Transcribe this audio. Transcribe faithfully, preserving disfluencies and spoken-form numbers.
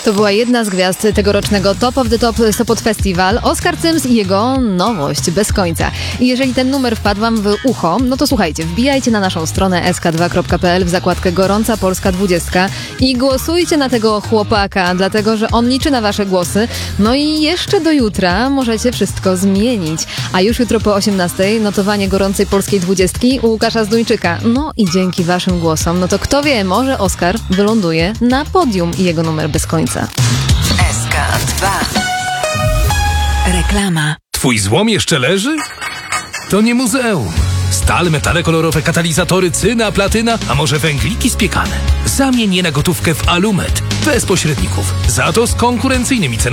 To była jedna z gwiazd tegorocznego Top of the Top Sopot Festival, Oskar Cyms i jego nowość Bez końca. I jeżeli ten numer wpadł wam w ucho, no to słuchajcie, wbijajcie na naszą stronę es ka dwa kropka pe el w zakładkę Gorąca Polska dwudziestka i głosujcie na tego chłopaka, dlatego że on liczy na wasze głosy. No i jeszcze do jutra możecie wszystko zmienić. A już jutro po osiemnastej notowanie Gorącej Polskiej dwudziestki u Łukasza Zduńczyka. No i dzięki waszym głosom, no to kto wie, może Oskar wyląduje na podium i jego numer Bez końca. es ka dwa. Reklama. Twój złom jeszcze leży? To nie muzeum. Stal, metale kolorowe, katalizatory, cyna, platyna, a może węgliki spiekane. Zamień je na gotówkę w Alumet. Bez pośredników. Za to z konkurencyjnymi cenami.